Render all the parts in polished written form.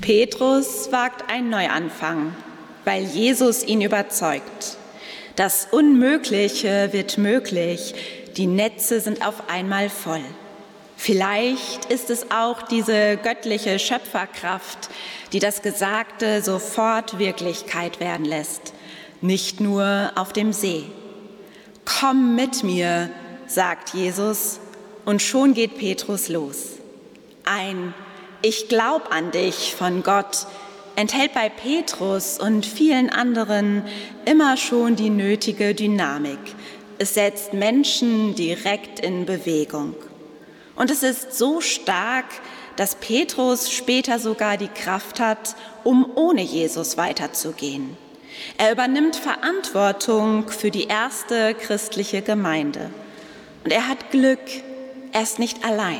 Petrus wagt einen Neuanfang, weil Jesus ihn überzeugt. Das Unmögliche wird möglich, die Netze sind auf einmal voll. Vielleicht ist es auch diese göttliche Schöpferkraft, die das Gesagte sofort Wirklichkeit werden lässt, nicht nur auf dem See. Komm mit mir, sagt Jesus, und schon geht Petrus los. Ein Ich glaub an dich von Gott enthält bei Petrus und vielen anderen immer schon die nötige Dynamik. Es setzt Menschen direkt in Bewegung. Und es ist so stark, dass Petrus später sogar die Kraft hat, um ohne Jesus weiterzugehen. Er übernimmt Verantwortung für die erste christliche Gemeinde. Und er hat Glück, er ist nicht allein.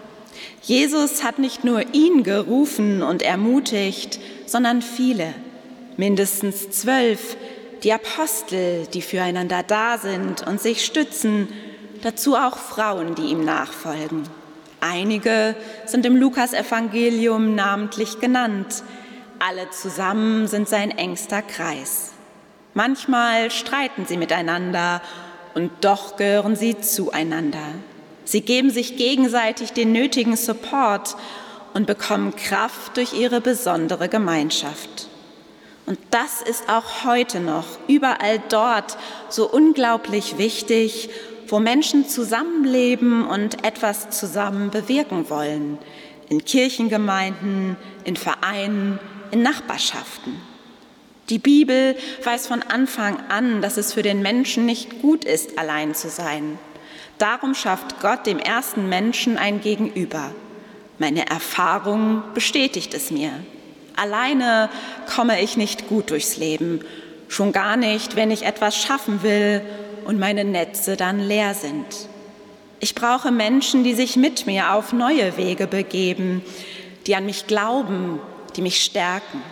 Jesus hat nicht nur ihn gerufen und ermutigt, sondern viele, mindestens 12, die Apostel, die füreinander da sind und sich stützen, dazu auch Frauen, die ihm nachfolgen. Einige sind im Lukasevangelium namentlich genannt. Alle zusammen sind sein engster Kreis. Manchmal streiten sie miteinander und doch gehören sie zueinander. Sie geben sich gegenseitig den nötigen Support und bekommen Kraft durch ihre besondere Gemeinschaft. Und das ist auch heute noch überall dort so unglaublich wichtig, wo Menschen zusammenleben und etwas zusammen bewirken wollen. In Kirchengemeinden, in Vereinen, in Nachbarschaften. Die Bibel weiß von Anfang an, dass es für den Menschen nicht gut ist, allein zu sein. Darum schafft Gott dem ersten Menschen ein Gegenüber. Meine Erfahrung bestätigt es mir. Alleine komme ich nicht gut durchs Leben, schon gar nicht, wenn ich etwas schaffen will und meine Netze dann leer sind. Ich brauche Menschen, die sich mit mir auf neue Wege begeben, die an mich glauben, die mich stärken.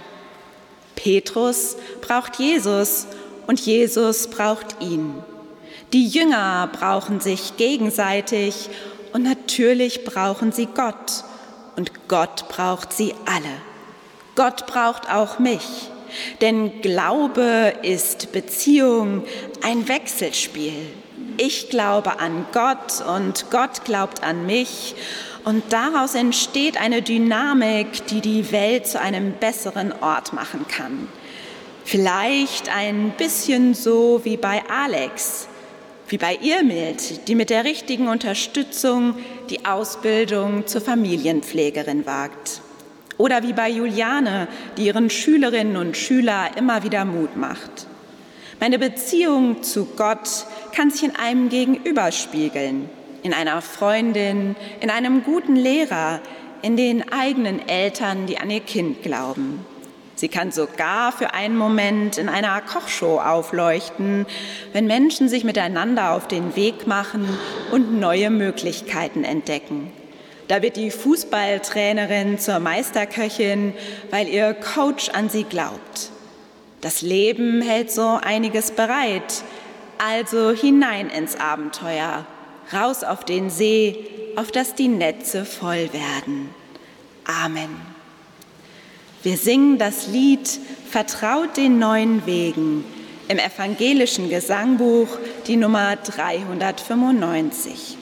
Petrus braucht Jesus und Jesus braucht ihn. Die Jünger brauchen sich gegenseitig und natürlich brauchen sie Gott. Und Gott braucht sie alle. Gott braucht auch mich. Denn Glaube ist Beziehung, ein Wechselspiel. Ich glaube an Gott und Gott glaubt an mich. Und daraus entsteht eine Dynamik, die die Welt zu einem besseren Ort machen kann. Vielleicht ein bisschen so wie bei Alex, wie bei Irmild, die mit der richtigen Unterstützung die Ausbildung zur Familienpflegerin wagt. Oder wie bei Juliane, die ihren Schülerinnen und Schülern immer wieder Mut macht. Meine Beziehung zu Gott kann sich in einem Gegenüber spiegeln, in einer Freundin, in einem guten Lehrer, in den eigenen Eltern, die an ihr Kind glauben. Sie kann sogar für einen Moment in einer Kochshow aufleuchten, wenn Menschen sich miteinander auf den Weg machen und neue Möglichkeiten entdecken. Da wird die Fußballtrainerin zur Meisterköchin, weil ihr Coach an sie glaubt. Das Leben hält so einiges bereit, also hinein ins Abenteuer, raus auf den See, auf dass die Netze voll werden. Amen. Wir singen das Lied Vertraut den neuen Wegen im evangelischen Gesangbuch, die Nummer 395.